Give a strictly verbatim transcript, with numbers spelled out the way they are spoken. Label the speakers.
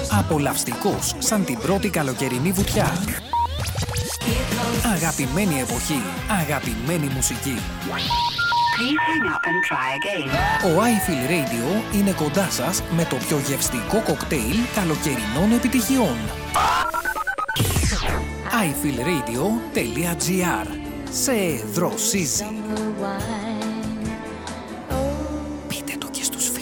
Speaker 1: Απολαυστικός σαν την πρώτη καλοκαιρινή βουτιά. Αγαπημένη εποχή, αγαπημένη μουσική. Ο iFeel Radio είναι κοντά σας με το πιο γευστικό κοκτέιλ καλοκαιρινών επιτυχιών. άι φιλ ρέιντιο τελεία τζι άρ. Σε δροσίζει.